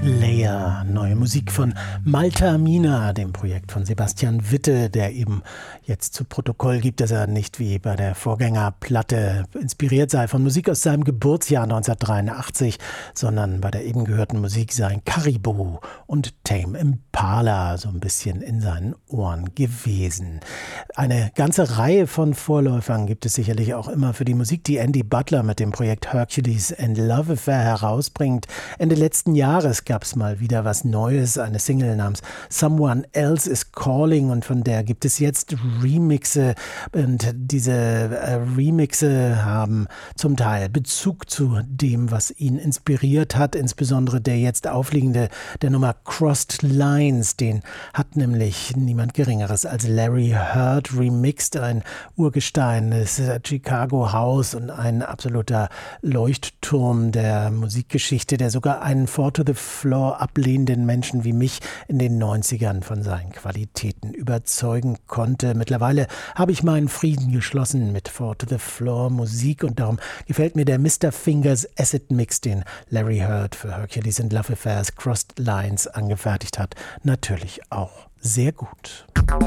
Layer, neue Musik von Malta Mina, dem Projekt von Sebastian Witte, der eben jetzt zu Protokoll gibt, dass er nicht wie bei der Vorgängerplatte inspiriert sei von Musik aus seinem Geburtsjahr 1983, sondern bei der eben gehörten Musik seien Caribou und Tame Impala so ein bisschen in seinen Ohren gewesen. Eine ganze Reihe von Vorläufern gibt es sicherlich auch immer für die Musik, die Andy Butler mit dem Projekt Hercules and Love Affair herausbringt. Ende letzten Jahres gab es mal wieder was Neues, eine Single namens Someone Else is Calling, und von der gibt es jetzt Remixe, und diese Remixe haben zum Teil Bezug zu dem, was ihn inspiriert hat, insbesondere der jetzt aufliegende der Nummer Crossed Lines, den hat nämlich niemand Geringeres als Larry Heard remixed, ein Urgestein des Chicago House und ein absoluter Leuchtturm der Musikgeschichte, der sogar einen Four to the Floor ablehnenden Menschen wie mich in den 90ern von seinen Qualitäten überzeugen konnte. Mittlerweile habe ich meinen Frieden geschlossen mit Four to the Floor Musik, und darum gefällt mir der Mr. Fingers Acid Mix, den Larry Heard für Hercules and Love Affairs Crossed Lines angefertigt hat, natürlich auch sehr gut.